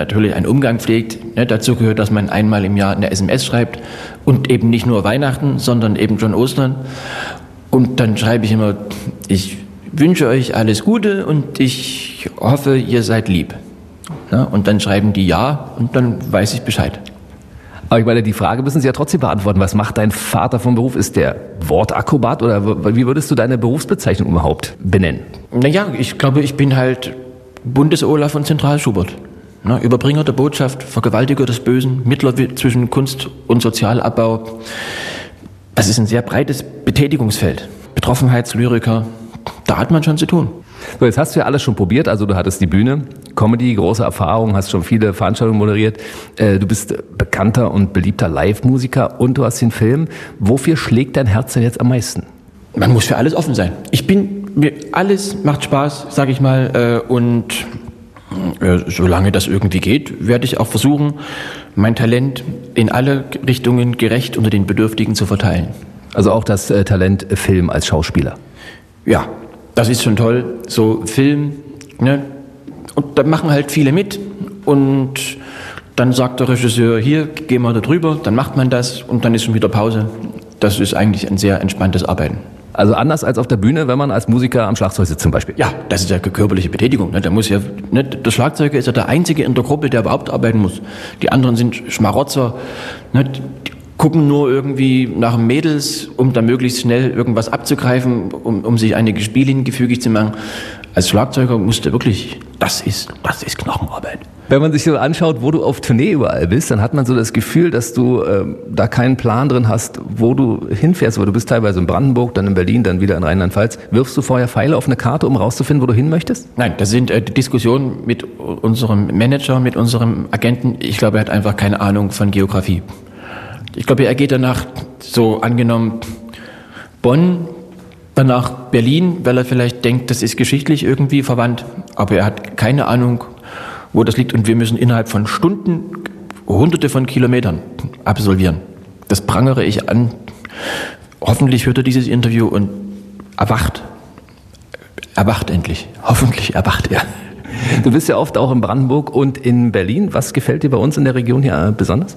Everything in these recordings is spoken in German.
natürlich einen Umgang pflegt. Ne? Dazu gehört, dass man einmal im Jahr eine SMS schreibt und eben nicht nur Weihnachten, sondern eben schon Ostern. Und dann schreibe ich immer, ich wünsche euch alles Gute und ich hoffe, ihr seid lieb. Ja? Und dann schreiben die ja und dann weiß ich Bescheid. Aber ich meine, die Frage müssen Sie ja trotzdem beantworten. Was macht dein Vater vom Beruf? Ist der Wortakrobat oder wie würdest du deine Berufsbezeichnung überhaupt benennen? Naja, ich glaube, ich bin halt Bundes-Olaf von Zentral-Schubert. Ne? Überbringer der Botschaft, Vergewaltiger des Bösen, Mittler zwischen Kunst und Sozialabbau. Das ist ein sehr breites Betätigungsfeld. Betroffenheitslyriker, da hat man schon zu tun. So, jetzt hast du ja alles schon probiert, also du hattest die Bühne, Comedy, große Erfahrung, hast schon viele Veranstaltungen moderiert, du bist bekannter und beliebter Live-Musiker und du hast den Film. Wofür schlägt dein Herz denn jetzt am meisten? Man muss für alles offen sein. Alles macht Spaß, sage ich mal, und solange das irgendwie geht, werde ich auch versuchen, mein Talent in alle Richtungen gerecht unter den Bedürftigen zu verteilen. Also auch das Talent Film als Schauspieler? Ja. Das ist schon toll, so Film, ne? Und da machen halt viele mit und dann sagt der Regisseur, hier, geh mal da drüber, dann macht man das und dann ist schon wieder Pause. Das ist eigentlich ein sehr entspanntes Arbeiten. Also anders als auf der Bühne, wenn man als Musiker am Schlagzeug sitzt zum Beispiel? Ja, das ist ja körperliche Betätigung. Ne? Der Schlagzeuger ist ja der Einzige in der Gruppe, der überhaupt arbeiten muss. Die anderen sind Schmarotzer, ne? Gucken nur irgendwie nach Mädels, um da möglichst schnell irgendwas abzugreifen, um sich einige Spiellinien gefügig zu machen. Als Schlagzeuger musst du wirklich, das ist Knochenarbeit. Wenn man sich so anschaut, wo du auf Tournee überall bist, dann hat man so das Gefühl, dass du da keinen Plan drin hast, wo du hinfährst. Weil du bist teilweise in Brandenburg, dann in Berlin, dann wieder in Rheinland-Pfalz. Wirfst du vorher Pfeile auf eine Karte, um rauszufinden, wo du hin möchtest? Nein, das sind Diskussionen mit unserem Manager, mit unserem Agenten. Ich glaube, er hat einfach keine Ahnung von Geografie. Ich glaube, er geht danach, so angenommen, Bonn, danach Berlin, weil er vielleicht denkt, das ist geschichtlich irgendwie verwandt. Aber er hat keine Ahnung, wo das liegt. Und wir müssen innerhalb von Stunden Hunderte von Kilometern absolvieren. Das prangere ich an. Hoffentlich hört er dieses Interview und erwacht. Erwacht endlich. Hoffentlich erwacht er. Du bist ja oft auch in Brandenburg und in Berlin. Was gefällt dir bei uns in der Region hier besonders?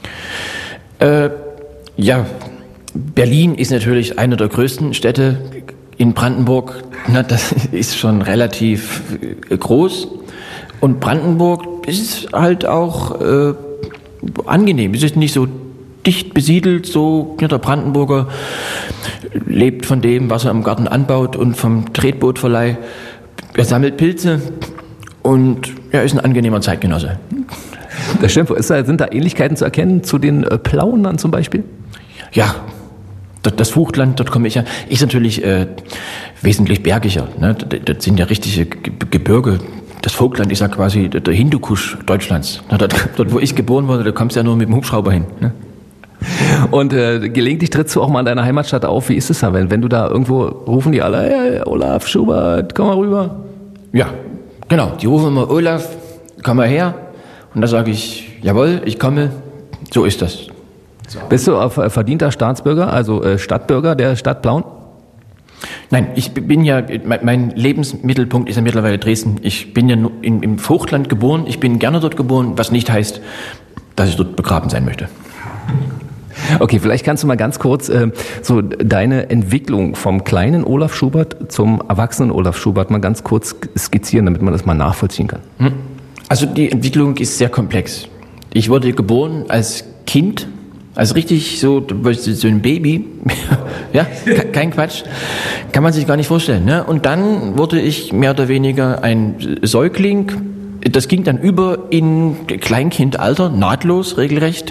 Ja, Berlin ist natürlich eine der größten Städte in Brandenburg. Na, das ist schon relativ groß. Und Brandenburg ist halt auch angenehm. Es ist nicht so dicht besiedelt. So, der Brandenburger lebt von dem, was er im Garten anbaut und vom Tretbootverleih. Er sammelt Pilze und er ist ein angenehmer Zeitgenosse. Das stimmt. Sind da Ähnlichkeiten zu erkennen zu den Plaunern zum Beispiel? Ja, das Vogtland, dort komme ich ja, ist natürlich wesentlich bergiger. Ne? Das sind ja richtige Gebirge. Das Vogtland ist ja quasi der Hindukusch Deutschlands. Dort, wo ich geboren wurde, da kommst du ja nur mit dem Hubschrauber hin. Ne? Und gelegentlich trittst du auch mal in deiner Heimatstadt auf. Wie ist es da, wenn du da irgendwo, rufen die alle, hey, Olaf Schubert, komm mal rüber? Ja, genau. Die rufen immer, Olaf, komm mal her. Und da sage ich, jawohl, ich komme, so ist das. So. Bist du verdienter Staatsbürger, also Stadtbürger der Stadt Plauen? Nein, ich bin ja, mein Lebensmittelpunkt ist ja mittlerweile Dresden. Ich bin ja im Vogtland geboren, ich bin gerne dort geboren, was nicht heißt, dass ich dort begraben sein möchte. Okay, vielleicht kannst du mal ganz kurz so deine Entwicklung vom kleinen Olaf Schubert zum erwachsenen Olaf Schubert mal ganz kurz skizzieren, damit man das mal nachvollziehen kann. Also die Entwicklung ist sehr komplex. Ich wurde geboren als Kind, also richtig so ein Baby, ja, kein Quatsch, kann man sich gar nicht vorstellen. Ne? Und dann wurde ich mehr oder weniger ein Säugling. Das ging dann über in Kleinkindalter, nahtlos, regelrecht.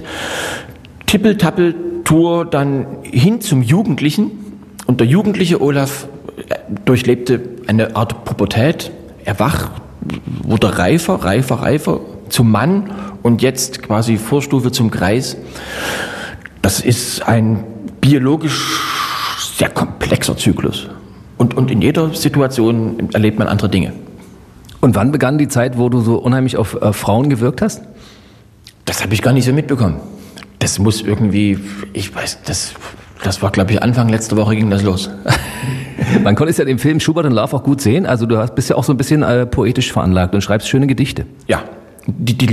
Tippel-Tappel-Tour dann hin zum Jugendlichen. Und der jugendliche Olaf durchlebte eine Art Pubertät, erwacht, wurde reifer zum Mann und jetzt quasi Vorstufe zum Greis. Das ist ein biologisch sehr komplexer Zyklus. Und in jeder Situation erlebt man andere Dinge. Und wann begann die Zeit, wo du so unheimlich auf Frauen gewirkt hast? Das habe ich gar nicht so mitbekommen. Das muss irgendwie, ich weiß, das war, glaube ich, Anfang letzter Woche ging das los. Man konnte es ja im Film Schubert und Love auch gut sehen. Also du bist ja auch so ein bisschen poetisch veranlagt und schreibst schöne Gedichte. Ja, die